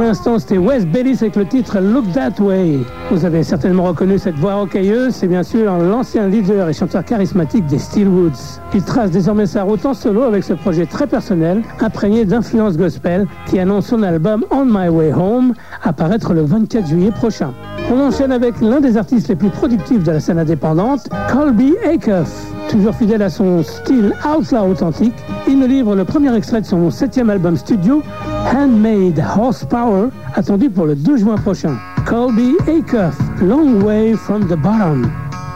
l'instant, c'était Wes Bayliss avec le titre Look That Way. Vous avez certainement reconnu cette voix rocailleuse, c'est bien sûr l'ancien leader et chanteur charismatique des Steelwoods. Il trace désormais sa route en solo avec ce projet très personnel, imprégné d'influences gospel, qui annonce son album On My Way Home, à paraître le 24 juillet prochain. On enchaîne avec l'un des artistes les plus productifs de la scène indépendante, Colby Acuff. Toujours fidèle à son style outlaw authentique, il nous livre le premier extrait de son 7e album studio, Handmade Horsepower, attendu pour le 2 juin prochain. Colby Acuff, Long Way from the Bottom.